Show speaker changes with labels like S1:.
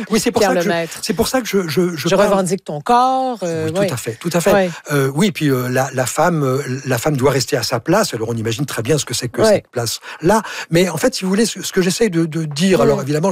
S1: Oui, c'est pour
S2: Pierre
S1: ça que
S2: Lemaître.
S1: c'est pour ça que je
S2: parle... revendique ton corps.
S1: Oui,
S2: ouais.
S1: tout à fait.
S2: Ouais.
S1: Oui, puis la femme doit rester à sa place. Alors on imagine très bien ce que c'est que cette place-là. Mais en fait, si vous voulez, ce que j'essaye de dire, alors évidemment,